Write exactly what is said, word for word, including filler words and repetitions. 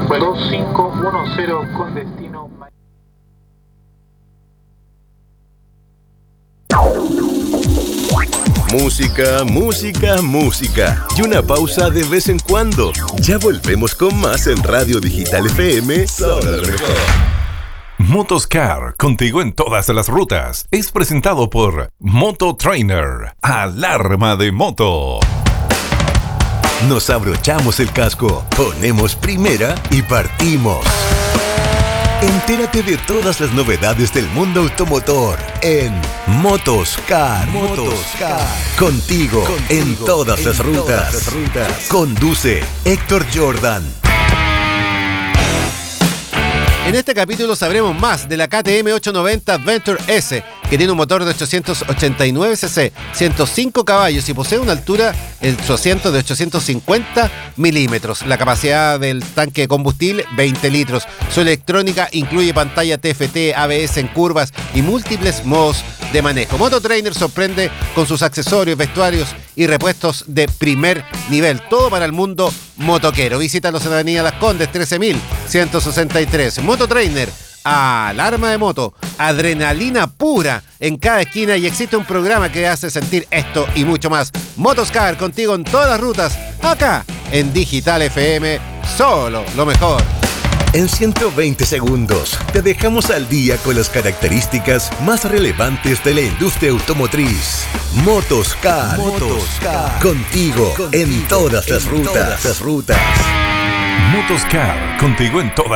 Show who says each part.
Speaker 1: Vuelo dos cinco uno cero con destino.
Speaker 2: Música, música, música. Y una pausa de vez en cuando. Ya volvemos con más en Radio Digital F M. Solo lo mejor.
Speaker 3: Motoscar, contigo en todas las rutas. Es presentado por Moto Trainer. Alarma de moto.
Speaker 2: Nos abrochamos el casco, ponemos primera y partimos. Entérate de todas las novedades del mundo automotor en Motoscar. Motoscar. Contigo, Contigo en todas, en las, rutas. todas las rutas. Conduce Héctor Jordan.
Speaker 4: En este capítulo sabremos más de la K T M ochocientos noventa Adventure S, que tiene un motor de ochocientos ochenta y nueve cc, ciento cinco caballos y posee una altura en su asiento de ochocientos cincuenta milímetros. La capacidad del tanque de combustible, veinte litros. Su electrónica incluye pantalla T F T, A B S en curvas y múltiples modos de manejo. Moto Trainer sorprende con sus accesorios, vestuarios y repuestos de primer nivel. Todo para el mundo motoquero. Visítalos en Avenida Las Condes, trece mil ciento sesenta y tres. Moto Trainer, alarma de moto, adrenalina pura en cada esquina, y existe un programa que hace sentir esto y mucho más. Motoscar, contigo en todas las rutas, acá en Digital F M, solo lo mejor.
Speaker 2: En ciento veinte segundos te dejamos al día con las características más relevantes de la industria automotriz. Motoscar, Motoscar. Contigo, contigo en todas las en rutas. Todas las rutas.
Speaker 3: Motoscar, contigo en todas